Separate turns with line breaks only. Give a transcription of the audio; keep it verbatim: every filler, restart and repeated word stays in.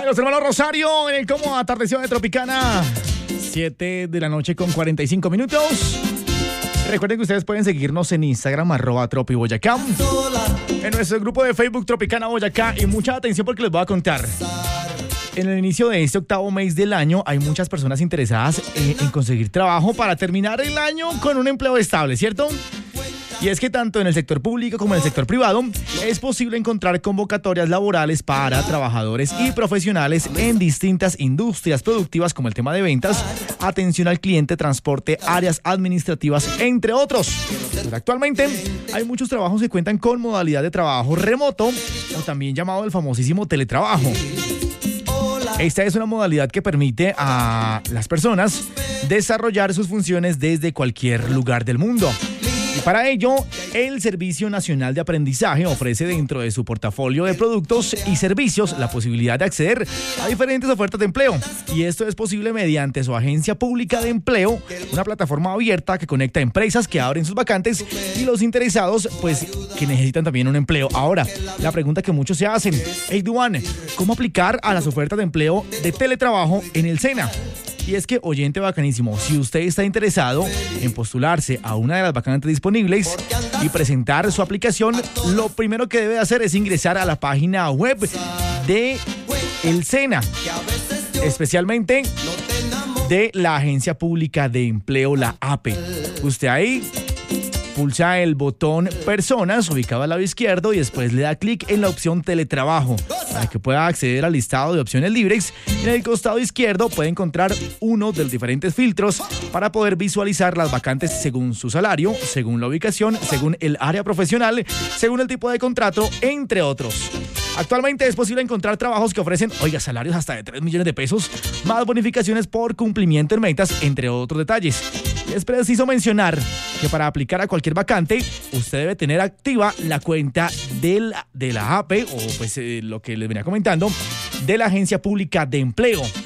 Ay, los hermanos Rosario en el Cómo Atardeció de Tropicana. siete de la noche con cuarenta y cinco minutos. Recuerden que ustedes pueden seguirnos en Instagram, arroba Tropi Boyacá. En nuestro grupo de Facebook Tropicana Boyacá. Y mucha atención porque les voy a contar. En el inicio de este octavo mes del año hay muchas personas interesadas en, en conseguir trabajo para terminar el año con un empleo estable, ¿cierto? Y es que tanto en el sector público como en el sector privado es posible encontrar convocatorias laborales para trabajadores y profesionales en distintas industrias productivas como el tema de ventas, atención al cliente, transporte, áreas administrativas, entre otros. Pero actualmente hay muchos trabajos que cuentan con modalidad de trabajo remoto o también llamado el famosísimo teletrabajo. Esta es una modalidad que permite a las personas desarrollar sus funciones desde cualquier lugar del mundo. Y para ello, el Servicio Nacional de Aprendizaje ofrece dentro de su portafolio de productos y servicios la posibilidad de acceder a diferentes ofertas de empleo. Y esto es posible mediante su agencia pública de empleo, una plataforma abierta que conecta empresas que abren sus vacantes y los interesados, pues, que necesitan también un empleo. Ahora, la pregunta que muchos se hacen, hey, Duan, ¿cómo aplicar a las ofertas de empleo de teletrabajo en el SENA? Y es que, oyente bacanísimo, si usted está interesado en postularse a una de las vacantes disponibles y presentar su aplicación, lo primero que debe hacer es ingresar a la página web de el SENA, especialmente de la Agencia Pública de Empleo, la A P E. Usted ahí pulsa el botón Personas, ubicado al lado izquierdo, y después le da clic en la opción Teletrabajo para que pueda acceder al listado de opciones libres. En el costado izquierdo puede encontrar uno de los diferentes filtros para poder visualizar las vacantes según su salario, según la ubicación, según el área profesional, según el tipo de contrato, entre otros. Actualmente es posible encontrar trabajos que ofrecen, oiga, salarios hasta de tres millones de pesos, más bonificaciones por cumplimiento en metas, entre otros detalles. Es preciso mencionar que para aplicar a cualquier vacante, usted debe tener activa la cuenta de la, de la A P E, o pues eh, lo que les venía comentando, de la Agencia Pública de Empleo.